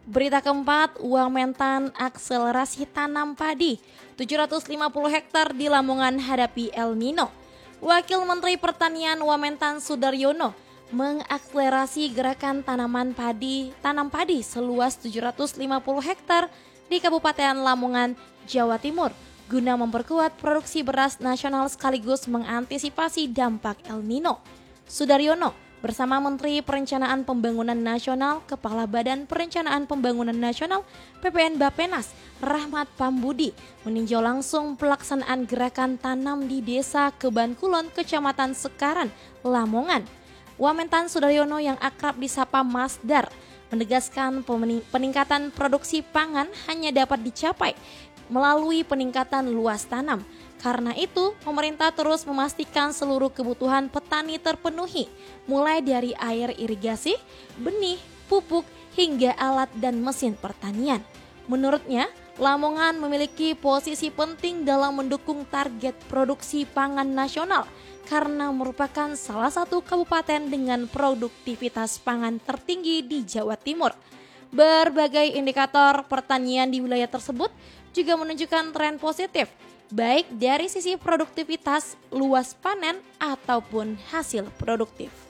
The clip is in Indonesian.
Berita keempat, Wamentan akselerasi tanam padi. 750 hektar di Lamongan hadapi El Nino. Wakil Menteri Pertanian Wamentan Sudaryono mengakselerasi gerakan tanam padi seluas 750 hektar di Kabupaten Lamongan, Jawa Timur guna memperkuat produksi beras nasional sekaligus mengantisipasi dampak El Nino. Sudaryono bersama Menteri Perencanaan Pembangunan Nasional, Kepala Badan Perencanaan Pembangunan Nasional PPN Bappenas, Rahmat Pambudi meninjau langsung pelaksanaan gerakan tanam di Desa Keban Kulon, Kecamatan Sekaran, Lamongan. Wamentan Sudaryono yang akrab disapa Masdar menegaskan peningkatan produksi pangan hanya dapat dicapai melalui peningkatan luas tanam. Karena itu, pemerintah terus memastikan seluruh kebutuhan petani terpenuhi, mulai dari air irigasi, benih, pupuk, hingga alat dan mesin pertanian. Menurutnya, Lamongan memiliki posisi penting dalam mendukung target produksi pangan nasional karena merupakan salah satu kabupaten dengan produktivitas pangan tertinggi di Jawa Timur. Berbagai indikator pertanian di wilayah tersebut juga menunjukkan tren positif, baik dari sisi produktivitas, luas panen, ataupun hasil produktif.